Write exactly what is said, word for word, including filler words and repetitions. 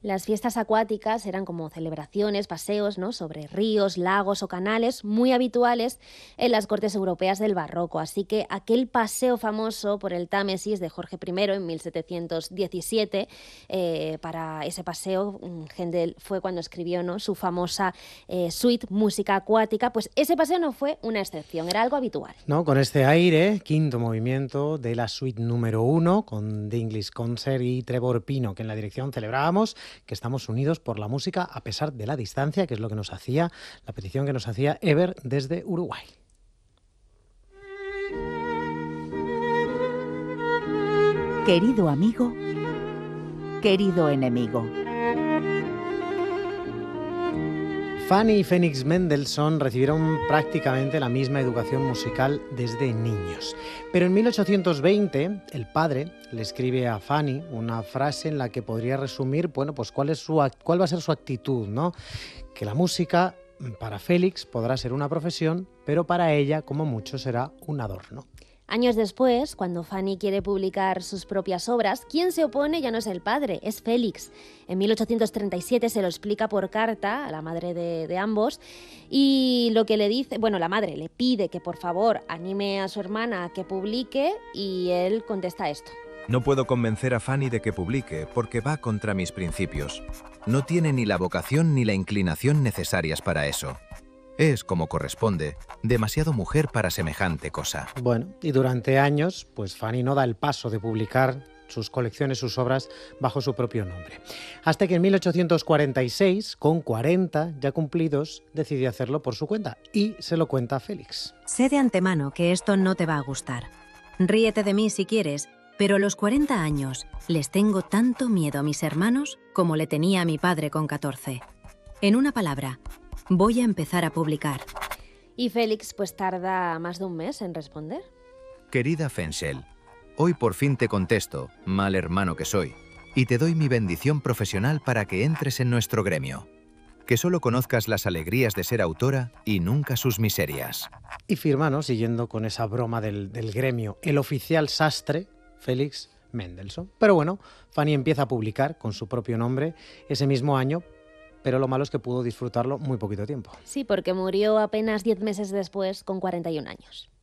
Las fiestas acuáticas eran como celebraciones, paseos, ¿no?, sobre ríos, lagos o canales muy habituales en las cortes europeas del Barroco. Así que aquel paseo famoso por el Támesis de Jorge primero en mil setecientos diecisiete, eh, para ese paseo Händel fue cuando escribió, ¿no?, su famosa eh, suite Música Acuática. Pues ese paseo no fue una excepción, era algo habitual. ¿No? Con este aire, quinto movimiento de la suite número uno, con The English Concert y Trevor Pino, que en la dirección celebrábamos que estamos unidos por la música a pesar de la distancia, que es lo que nos hacía, la petición que nos hacía Ever desde Uruguay. Querido amigo, querido enemigo. Fanny y Félix Mendelssohn recibieron prácticamente la misma educación musical desde niños. Pero en mil ochocientos veinte, el padre le escribe a Fanny una frase en la que podría resumir, bueno, pues cuál es su, cuál va a ser su actitud, ¿no? Que la música para Félix podrá ser una profesión, pero para ella, como mucho, será un adorno. Años después, cuando Fanny quiere publicar sus propias obras, quien se opone ya no es el padre, es Félix. En mil ochocientos treinta y siete se lo explica por carta a la madre de, de ambos, y lo que le dice, bueno, la madre le pide que por favor anime a su hermana a que publique, y él contesta esto. No puedo convencer a Fanny de que publique porque va contra mis principios. No tiene ni la vocación ni la inclinación necesarias para eso. Es, como corresponde, demasiado mujer para semejante cosa. Bueno, y durante años, pues Fanny no da el paso de publicar sus colecciones, sus obras, bajo su propio nombre. Hasta que en mil ochocientos cuarenta y seis, con cuarenta ya cumplidos, decidió hacerlo por su cuenta y se lo cuenta a Félix. Sé de antemano que esto no te va a gustar. Ríete de mí si quieres, pero a los cuarenta años les tengo tanto miedo a mis hermanos como le tenía a mi padre con catorce. En una palabra, voy a empezar a publicar. Y Félix pues tarda más de un mes en responder. Querida Fenchel, hoy por fin te contesto, mal hermano que soy, y te doy mi bendición profesional para que entres en nuestro gremio. Que solo conozcas las alegrías de ser autora y nunca sus miserias. Y firma, ¿no?, siguiendo con esa broma del, del gremio, el oficial sastre Félix Mendelssohn. Pero bueno, Fanny empieza a publicar con su propio nombre ese mismo año, pero lo malo es que pudo disfrutarlo muy poquito tiempo. Sí, porque murió apenas diez meses después, con cuarenta y un años.